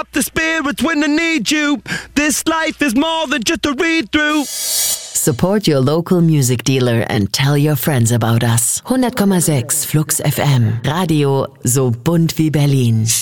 up the spirits when I need you. This life is more than just a read-through. Support your local music dealer and tell your friends about us. 100,6 Flux FM. Radio so bunt wie Berlin.